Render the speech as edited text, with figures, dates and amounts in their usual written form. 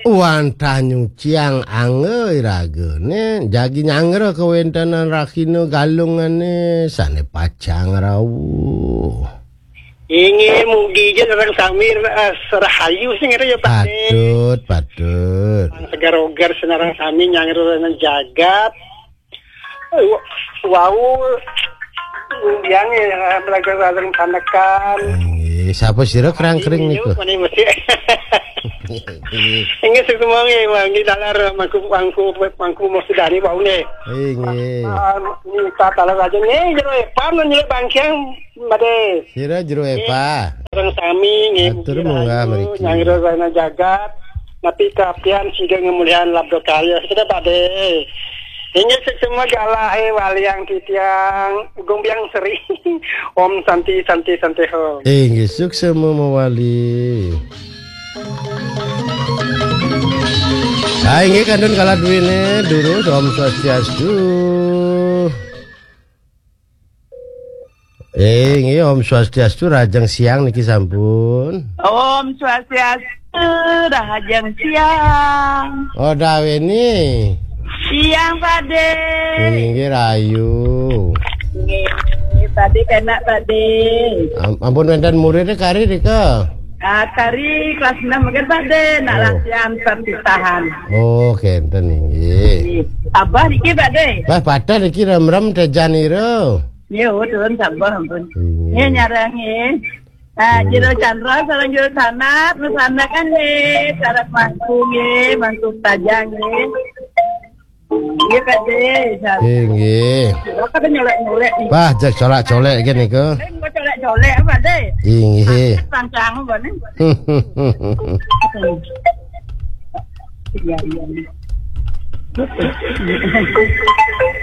Wantah nyuciang angge ragene jagi nyangger kewentanan rakino galungane sane pacang rawu. Inge mugi je orang samir serahayu sing ya Pak. Patut. Segar-ogar senarang sami nyangger nang jagat. Wow. Yang melakukan panekan. Siapa sira kerang-kering niku? Inge semuanya wangi dalar mangku mosudani baune. Inge. Ni talar aja nih jero pan nyele bangkiang bade. Sira jero Eva. Orang sami nge. Atur munggah mriki. Nyangiro sana jagat. Napi kapian siga ngemulian labdo kaya sudah bade. Inge semua galah waliang titiang gombiang seri. Om santi ho. Inge sukses mawali. Inge kandun kala duwine dulu Om Swastiastu. Inge Om Swastiastu rajang siang niki sampun. Om Swastiastu rajang siang. Oh dawe ni. Siang Pade. Inge rayu. Inge tadi kena tadi. Ampun wendan muridnya kari dika. Kari kelas 6 mungkin Pade nak latihan perpisahan. Oh kenten inge. Abah diki Pade. Bah pada diki rem-rem tejaniro. Yo turun sabar ampun. Ini nyarangi. Jero Chandra sareng jero sanat, nusana kan nih syarat mangku tajang nih. Iya Pade. Inge. Kok nyolek-nyolek nih. Bah jak colak-colek iki niku. Kok colek-colek apa deh? Inge. Pancang apa nih? Iya.